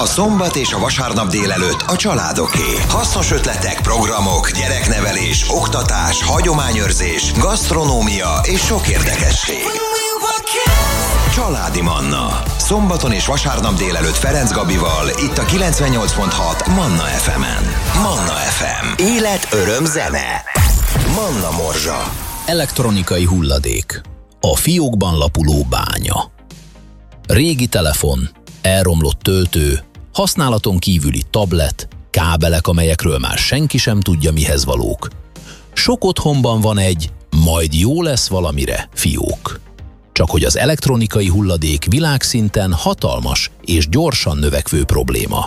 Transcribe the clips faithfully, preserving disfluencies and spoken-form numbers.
A szombat és a vasárnap délelőtt a családoké. Hasznos ötletek, programok, gyereknevelés, oktatás, hagyományőrzés, gasztronómia és sok érdekesség. Családi Manna. Szombaton és vasárnap délelőtt Ferenc Gabival, itt a kilencvennyolc pont hat Manna ef emen. Manna ef em. Élet, öröm, zene. Manna Morzsa. Elektronikai hulladék. A fiókban lapuló bánya. Régi telefon, elromlott töltő, használaton kívüli tablet, kábelek, amelyekről már senki sem tudja, mihez valók. Sok otthonban van egy majd jó lesz valamire fiók. Csak hogy az elektronikai hulladék világszinten hatalmas és gyorsan növekvő probléma.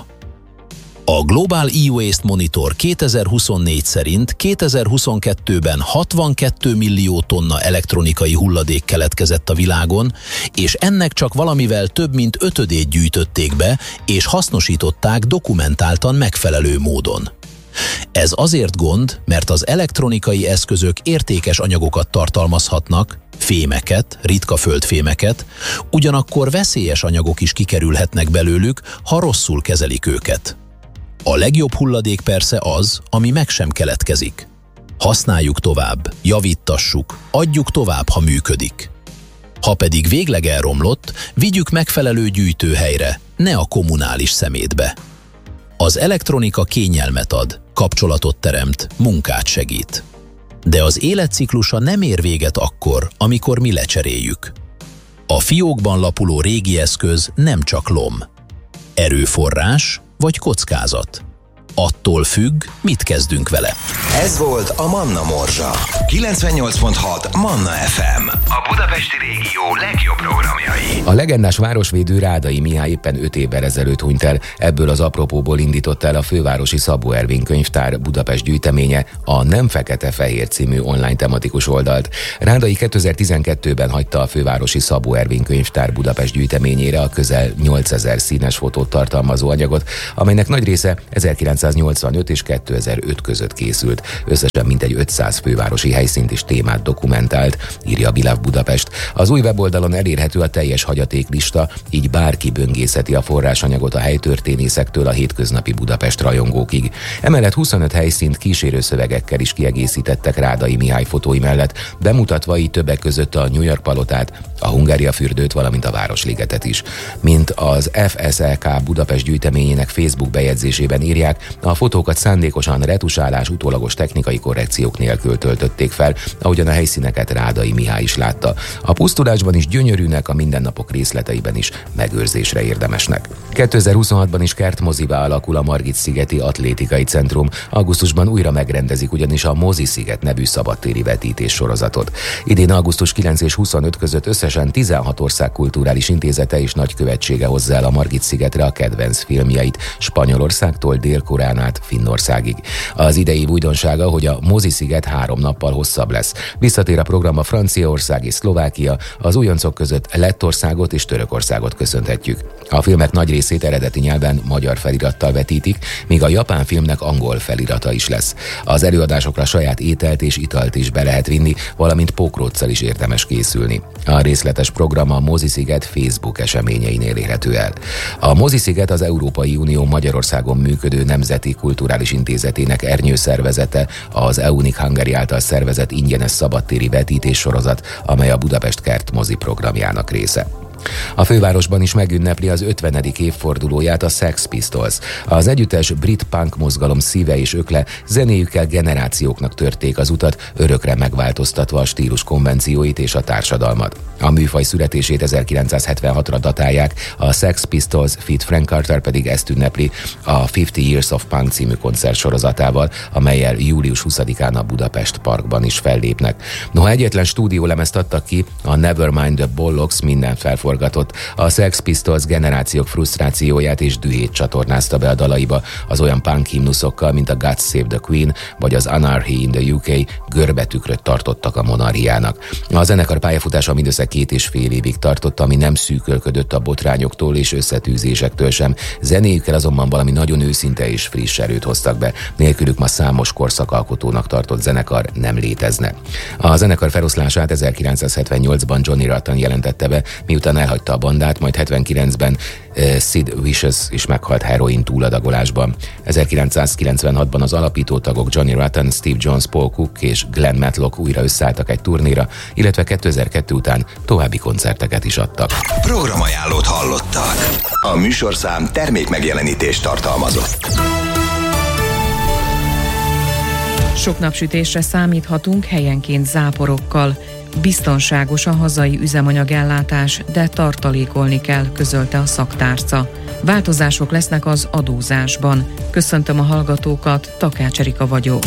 A Global E-Waste Monitor kétezer-huszonnégy szerint kétezer-huszonkettőben hatvankét millió tonna elektronikai hulladék keletkezett a világon, és ennek csak valamivel több mint ötödét gyűjtötték be, és hasznosították dokumentáltan megfelelő módon. Ez azért gond, mert az elektronikai eszközök értékes anyagokat tartalmazhatnak, fémeket, ritka földfémeket, ugyanakkor veszélyes anyagok is kikerülhetnek belőlük, ha rosszul kezelik őket. A legjobb hulladék persze az, ami meg sem keletkezik. Használjuk tovább, javítassuk, adjuk tovább, ha működik. Ha pedig végleg elromlott, vigyük megfelelő gyűjtőhelyre, ne a kommunális szemétbe. Az elektronika kényelmet ad, kapcsolatot teremt, munkát segít. De az életciklusa nem ér véget akkor, amikor mi lecseréljük. A fiókban lapuló régi eszköz nem csak lom. Erőforrás vagy kockázat. Attól függ, mit kezdünk vele. Ez volt a Manna Morzsa. kilencvennyolc pont hat Manna ef em. A budapesti régió legjobb programjai. A legendás városvédő Rádai Mihály éppen öt évvel ezelőtt hunyt el. Ebből az apropóból indított el a fővárosi Szabó Ervin könyvtár Budapest gyűjteménye a Nem Fekete-Fehér című online tematikus oldalt. Rádai kétezer-tizenkettőben hagyta a fővárosi Szabó Ervin könyvtár Budapest gyűjteményére a közel nyolcezer színes fotót tartalmazó anyagot, amelynek nagy része ezerkilencszáznyolcvanöt és kétezer-öt között készült. Összesen mintegy ötszáz fővárosi helyszínt és témát dokumentált, írja a Biláv Budapest. Az új weboldalon elérhető a teljes hagyatéklista, így bárki böngészheti a forrásanyagot a helytörténészektől a hétköznapi Budapest rajongókig. Emellett huszonöt helyszínt kísérő szövegekkel is kiegészítettek Rádai Mihály fotói mellett, bemutatva így többek között a New York palotát, a Hungária fürdőt, valamint a Városligetet is. Mint az ef es el ká Budapest gyűjteményének Facebook bejegyzésében írják, a fotókat szándékosan retusálás, utólagos technikai korrekciók nélkül töltötték fel, ahogyan a helyszíneket Rádai Mihály is látta. A pusztulásban is gyönyörűnek, a mindennapok részleteiben is megőrzésre érdemesnek. kétezer-huszonhatban is kertmozivá alakul a Margit-szigeti Atlétikai Centrum. Augusztusban újra megrendezik ugyanis a Mozi-sziget nevű szabadtéri vetítés sorozatot. Idén augusztus kilenc és huszonöt között összesen tizenhat ország kulturális intézete és nagykövetsége hozza el a Margit-szigetre a kedvenc filmjeit, Spanyolországtól Dél-Koreán át Finnországig. Az idei újdonsága, hogy a Mozi-sziget három nappal hosszabb lesz. Visszatér a programba Franciaország és Szlovákia, az újoncok között Lettországot és Törökországot köszönhetjük. A filmek nagy részét eredeti nyelven magyar felirattal vetítik, míg a japán filmnek angol felirata is lesz. Az előadásokra saját ételt és italt is be lehet vinni, valamint pókróccal is érdemes készülni. A részletes program a Mozi-sziget Facebook eseményeinél érhető el. A Mozi-sziget az Európai Unió Magyarországon működő Nemzeti Kulturális Intézetének ernyőszervezete, az EUNIC Hungary által szervezett ingyenes szabadtéri vetítés sorozat, amely a Budapest Kert mozi programjának része. A fővárosban is megünnepli az ötvenedik évfordulóját a Sex Pistols. Az együttes brit punk mozgalom szíve és ökle, zenéjükkel generációknak törték az utat, örökre megváltoztatva a stílus konvencióit és a társadalmat. A műfaj születését ezerkilencszázhetvenhatra datálják, a Sex Pistols feat. Frank Carter pedig ezt ünnepli a fifty Years of Punk című koncertsorozatával, amellyel július huszadikán a Budapest Parkban is fellépnek. Noha egyetlen stúdiólemezt adtak ki, a Nevermind the Bollocks minden felforgatott, a Sex Pistols generációk frusztrációját és dühét csatornázta be a dalaiba, az olyan punk himnuszokkal, mint a God Save the Queen vagy az Anarchy in the U K görbetükröt tartottak a monarchiának. A zenekar pályafutása mindössze két és fél évig tartott, ami nem szűkölködött a botrányoktól és összetűzésektől sem. Zenéjükkel azonban valami nagyon őszinte és friss erőt hoztak be. Nélkülük ma számos korszakalkotónak tartott zenekar nem létezne. A zenekar feloszlását ezerkilencszázhetvennyolcban Johnny Rotten jelentette be, miután elhagyta a bandát, majd hetvenkilencben Sid Vicious is meghalt heroin túladagolásban. ezerkilencszázkilencvenhatban az alapító tagok Johnny Rotten, Steve Jones, Paul Cook és Glenn Matlock újra összeálltak egy turnéra, illetve kétezer-kettő után további koncerteket is adtak. Programajánlót hallottak. A műsorszám termék megjelenítést tartalmazott. Sok napsütésre számíthatunk helyenként záporokkal. Biztonságos a hazai üzemanyagellátás, de tartalékolni kell, közölte a szaktárca. Változások lesznek az adózásban. Köszöntöm a hallgatókat, Takács Erika vagyok.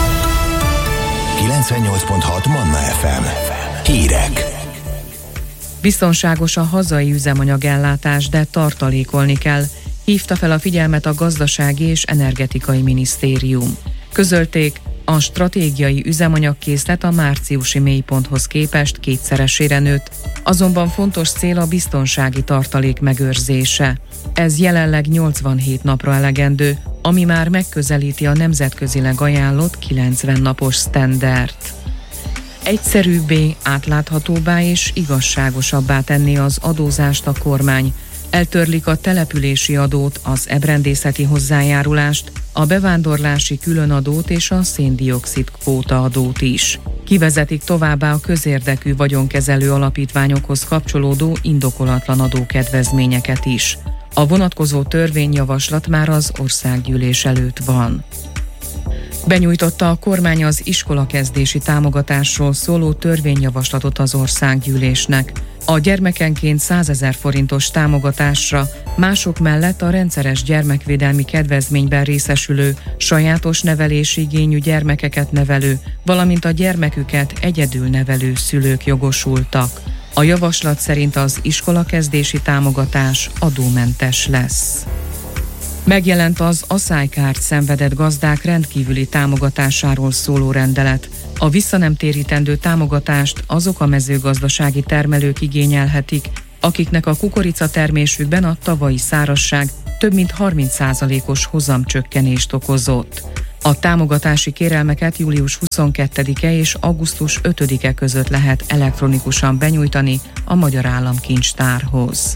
kilencvennyolc pont hat Manna ef em. Hírek. Biztonságos a hazai üzemanyagellátás, de tartalékolni kell, hívta fel a figyelmet a Gazdasági és Energetikai Minisztérium. Közölték, a stratégiai üzemanyagkészlet a márciusi mélyponthoz képest kétszeresére nőtt, azonban fontos cél a biztonsági tartalék megőrzése. Ez jelenleg nyolcvanhét napra elegendő, ami már megközelíti a nemzetközileg ajánlott kilencven napos sztenderdt. Egyszerűbbé, átláthatóbbá és igazságosabbá tenni az adózást a kormány. Eltörlik a települési adót, az ebrendészeti hozzájárulást, a bevándorlási különadót és a széndioxid kvóta adót is. Kivezetik továbbá a közérdekű vagyonkezelő alapítványokhoz kapcsolódó indokolatlan adókedvezményeket is. A vonatkozó törvényjavaslat már az országgyűlés előtt van. Benyújtotta a kormány az iskolakezdési támogatásról szóló törvényjavaslatot az országgyűlésnek. A gyermekenként százezer forintos támogatásra mások mellett a rendszeres gyermekvédelmi kedvezményben részesülő, sajátos nevelési igényű gyermekeket nevelő, valamint a gyermeküket egyedül nevelő szülők jogosultak. A javaslat szerint az iskolakezdési támogatás adómentes lesz. Megjelent az aszálykárt szenvedett gazdák rendkívüli támogatásáról szóló rendelet. A visszanemtérítendő támogatást azok a mezőgazdasági termelők igényelhetik, akiknek a kukoricatermésükben a tavalyi szárazság több mint harminc százalékos hozamcsökkenést okozott. A támogatási kérelmeket július huszonkettedike és augusztus ötödike között lehet elektronikusan benyújtani a Magyar Államkincstárhoz.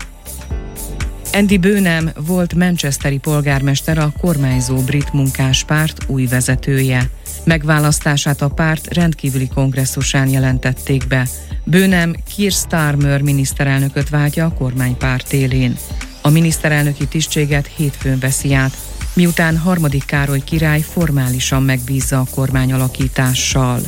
Andy Burnham volt manchesteri polgármester, a kormányzó brit munkáspárt új vezetője. Megválasztását a párt rendkívüli kongresszusán jelentették be. Burnham Keir Starmer miniszterelnököt váltja a kormánypárt élén. A miniszterelnöki tisztséget hétfőn veszi át, miután harmadik Károly király formálisan megbízza a kormányalakítással.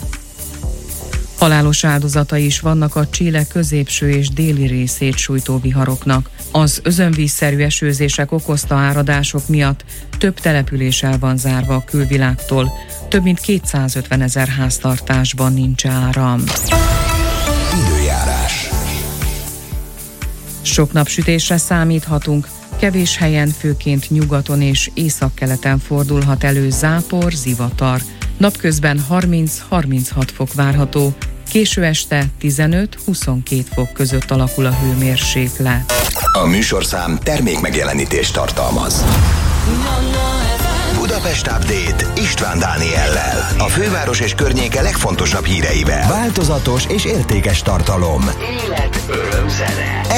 Halálos áldozatai is vannak a Chile középső és déli részét sújtó viharoknak. Az özönvízszerű esőzések okozta áradások miatt több település el van zárva a külvilágtól, több mint kétszázötven ezer háztartásban nincs áram. Időjárás. Sok napsütésre számíthatunk, kevés helyen, főként nyugaton és északkeleten fordulhat elő zápor, zivatar. Napközben harminc-harminchat fok várható, késő este tizenöt-huszonkét fok között alakul a hőmérséklet. A műsorszám termék megjelenítést tartalmaz. Budapest Update István Dániellel. A főváros és környéke legfontosabb híreivel. Változatos és értékes tartalom. Élet, öröm, zene.